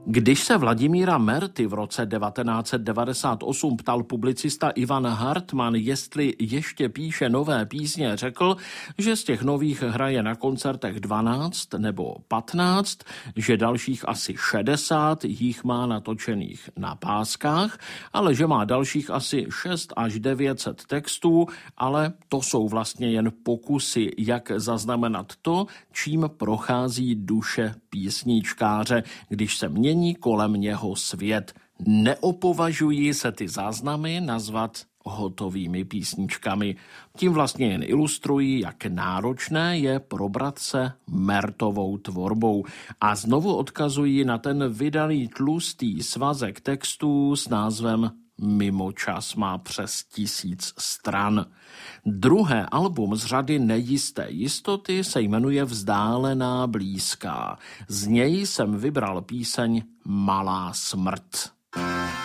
Když se Vladimíra Merty v roce 1998 ptal publicista Ivan Hartmann, jestli ještě píše nové písně, řekl, že z těch nových hraje na koncertech 12 nebo 15, že dalších asi 60 jich má natočených na páskách, ale že má dalších asi 6 až 900 textů, ale to jsou vlastně jen pokusy, jak zaznamenat to, čím prochází duše písničkáře, když se mění kolem něho svět. Neopovažují se ty záznamy nazvat hotovými písničkami. Tím vlastně jen ilustrují, jak náročné je probrat se Mertovou tvorbou. A znovu odkazují na ten vydaný tlustý svazek textů s názvem Mimo čas, má přes 1000 stran. Druhé album z řady Nejisté jistoty se jmenuje Vzdálená blízká. Z něj jsem vybral píseň Malá smrt.